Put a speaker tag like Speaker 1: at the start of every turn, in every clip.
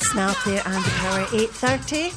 Speaker 1: Snap there, Andy Power, 8:30.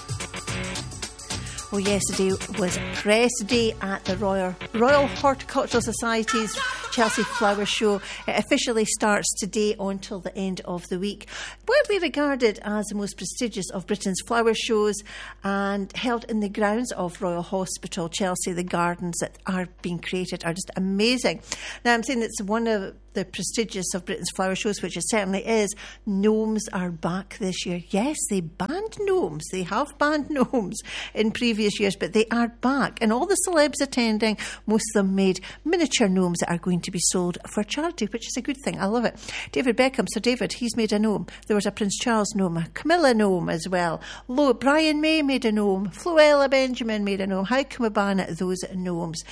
Speaker 1: Well, yesterday was press day at the Royal Horticultural Society's Chelsea Flower Show. It officially starts today until the end of the week. Widely regarded as the most prestigious of Britain's flower shows and held in the grounds of Royal Hospital, Chelsea. The gardens that are being created are just amazing. Now, I'm saying it's one of the prestigious of Britain's flower shows, which it certainly is. Gnomes are back this year. Yes, they banned gnomes. They have banned gnomes in previous years, but they are back. And all the celebs attending, most of them made miniature gnomes that are going to be sold for charity, which is a good thing. I love it. David Beckham, Sir David, he's made a gnome. There was a Prince Charles gnome, a Camilla gnome as well. Brian May made a gnome. Fluella Benjamin made a gnome. How can we ban those gnomes?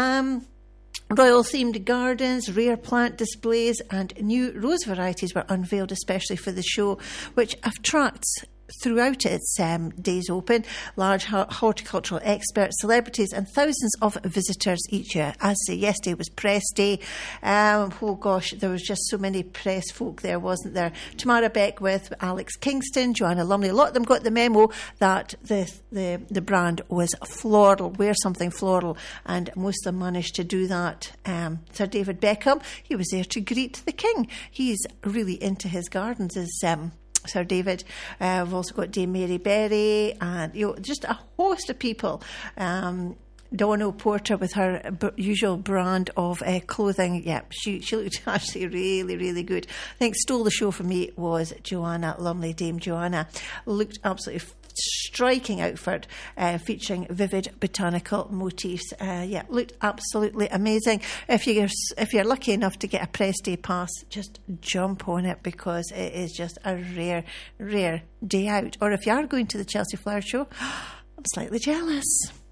Speaker 1: Royal-themed gardens, rare plant displays and new rose varieties were unveiled especially for the show, which attracts throughout its days open large horticultural experts, celebrities and thousands of visitors each year. As I say, yesterday was press day. Oh gosh, there was just so many press folk there, wasn't there? Tamara Beckwith, Alex Kingston, Joanna Lumley, a lot of them got the memo that the brand was floral, wear something floral, and most of them managed to do that. Sir David Beckham, he was there to greet the King. He's really into his gardens, Sir David. We've also got Dame Mary Berry and just a host of people. Dawn Porter with her usual brand of clothing. Yeah, she looked actually really, really good. I think stole the show for me was Joanna Lumley. Dame Joanna looked absolutely striking outfit featuring vivid botanical motifs. Looked absolutely amazing. If you're lucky enough to get a press day pass, just jump on it because it is just a rare day out. Or if you are going to the Chelsea Flower Show, I'm slightly jealous.